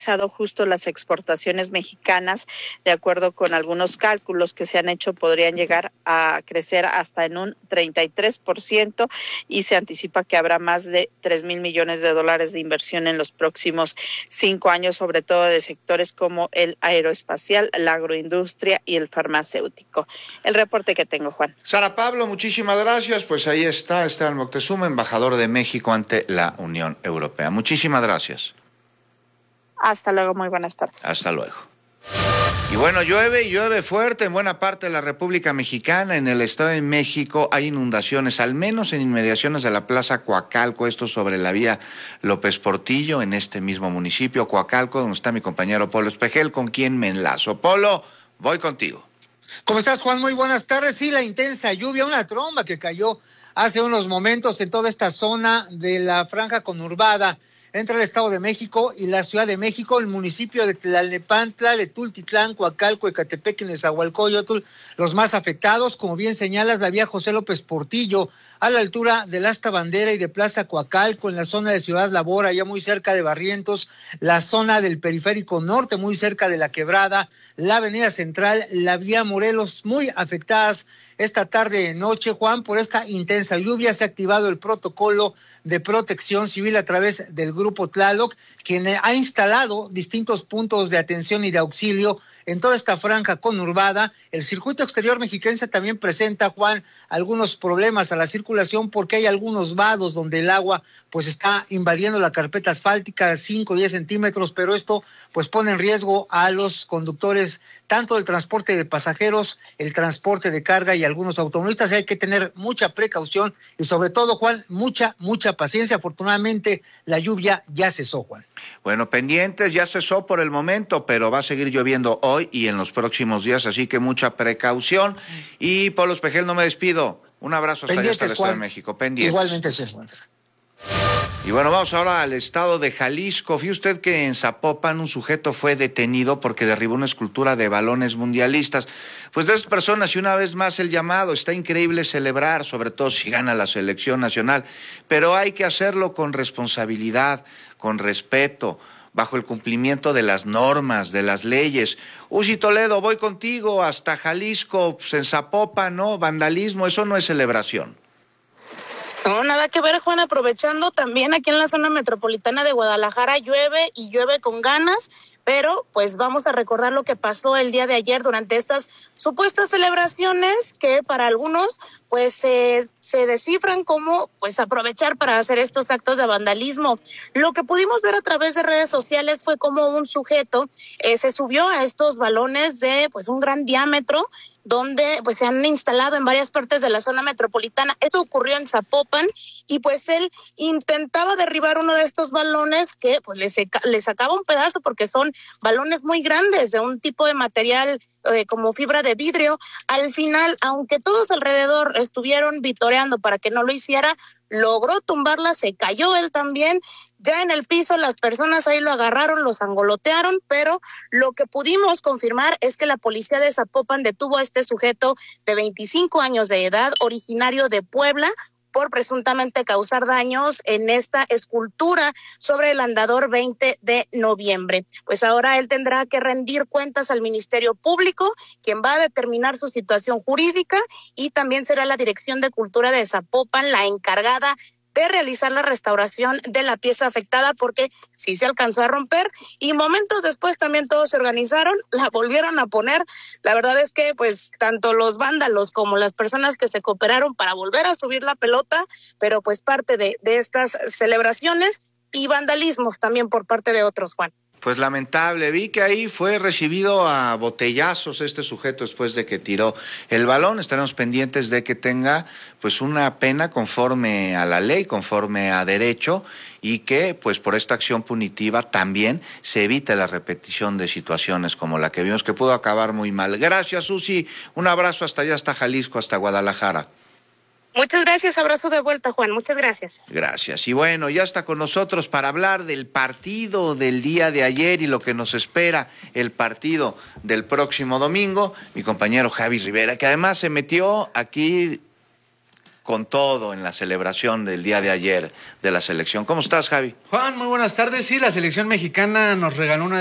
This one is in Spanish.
impulsado justo las exportaciones mexicanas. De acuerdo con algunos cálculos que se han hecho, podrían llegar a crecer hasta en un 33% y se anticipa que habrá más de 3,000 millones de dólares de inversión en los próximos 5 años, sobre todo de sectores como el aeroespacial, la agroindustria y el farmacéutico. El reporte que tengo, Juan. Sara Pablo, muchísimas gracias. Pues ahí está Esteban Moctezuma, embajador de México ante la Unión Europea. Muchísimas gracias. Hasta luego, muy buenas tardes. Hasta luego. Y bueno, llueve y llueve fuerte en buena parte de la República Mexicana. En el Estado de México hay inundaciones, al menos en inmediaciones de la Plaza Coacalco, esto sobre la vía López Portillo, en este mismo municipio, Coacalco, donde está mi compañero Polo Espejel, con quien me enlazo. Polo, voy contigo. ¿Cómo estás, Juan? Muy buenas tardes. Sí, la intensa lluvia, una tromba que cayó hace unos momentos en toda esta zona de la franja conurbada entre el Estado de México y la Ciudad de México, el municipio de Tlalnepantla, de Tultitlán, Coacalco, Ecatepec y Nezahualcóyotl, los más afectados. Como bien señalas, la vía José López Portillo, a la altura del Asta Bandera y de Plaza Coacalco, en la zona de Ciudad Labor, allá muy cerca de Barrientos, la zona del Periférico Norte, muy cerca de La Quebrada, la Avenida Central, la vía Morelos, muy afectadas esta tarde y noche, Juan. Por esta intensa lluvia se ha activado el protocolo de protección civil a través del Grupo Tlaloc, quien ha instalado distintos puntos de atención y de auxilio en toda esta franja conurbada. El circuito exterior mexiquense también presenta, Juan, algunos problemas a la circulación porque hay algunos vados donde el agua pues está invadiendo la carpeta asfáltica 5 o 10 centímetros, pero esto pues pone en riesgo a los conductores tanto del transporte de pasajeros, el transporte de carga y algunos automovilistas. Hay que tener mucha precaución y sobre todo, Juan, mucha paciencia. Afortunadamente la lluvia ya cesó, Juan. Bueno, pendientes, ya cesó por el momento, pero va a seguir lloviendo hoy y en los próximos días, así que mucha precaución. Y Polo Espejel, no me despido. Un abrazo hasta allá, hasta el Estado de México. Pendientes. Igualmente, sí, Juan. Y bueno, vamos ahora al estado de Jalisco. Fíjese usted que en Zapopan un sujeto fue detenido porque derribó una escultura de balones mundialistas. Pues de esas personas, y una vez más el llamado, está increíble celebrar, sobre todo si gana la selección nacional, pero hay que hacerlo con responsabilidad, con respeto, bajo el cumplimiento de las normas, de las leyes. Uzi Toledo, voy contigo hasta Jalisco, pues en Zapopan, ¿no? Vandalismo, eso no es celebración. No, nada que ver, Juan. Aprovechando también aquí en la zona metropolitana de Guadalajara llueve y llueve con ganas, pero pues vamos a recordar lo que pasó el día de ayer durante estas supuestas celebraciones que para algunos pues se descifran como pues aprovechar para hacer estos actos de vandalismo. Lo que pudimos ver a través de redes sociales fue como un sujeto se subió a estos balones de pues un gran diámetro donde pues se han instalado en varias partes de la zona metropolitana. Esto ocurrió en Zapopan y pues él intentaba derribar uno de estos balones que pues le sacaba un pedazo porque son balones muy grandes de un tipo de material como fibra de vidrio. Al final, aunque todos alrededor estuvieron vitoreando para que no lo hiciera, logró tumbarla, se cayó él también. Ya en el piso las personas ahí lo agarraron, lo zangolotearon, pero lo que pudimos confirmar es que la policía de Zapopan detuvo a este sujeto de 25 años de edad, originario de Puebla, por presuntamente causar daños en esta escultura sobre el andador 20 de noviembre. Pues ahora él tendrá que rendir cuentas al Ministerio Público, quien va a determinar su situación jurídica, y también será la Dirección de Cultura de Zapopan la encargada de realizar la restauración de la pieza afectada, porque sí se alcanzó a romper y momentos después también todos se organizaron, la volvieron a poner. La verdad es que pues tanto los vándalos como las personas que se cooperaron para volver a subir la pelota, pero pues parte de estas celebraciones y vandalismos también por parte de otros, Juan. Pues lamentable, vi que ahí fue recibido a botellazos este sujeto después de que tiró el balón. Estaremos pendientes de que tenga pues una pena conforme a la ley, conforme a derecho, y que pues por esta acción punitiva también se evite la repetición de situaciones como la que vimos, que pudo acabar muy mal. Gracias, Susi, un abrazo hasta allá, hasta Jalisco, hasta Guadalajara. Muchas gracias, abrazo de vuelta, Juan, muchas gracias. Gracias. Y bueno, ya está con nosotros para hablar del partido del día de ayer y lo que nos espera el partido del próximo domingo, mi compañero Javi Rivera, que además se metió aquí con todo en la celebración del día de ayer de la selección. ¿Cómo estás, Javi? Juan, muy buenas tardes. Sí, la selección mexicana nos regaló una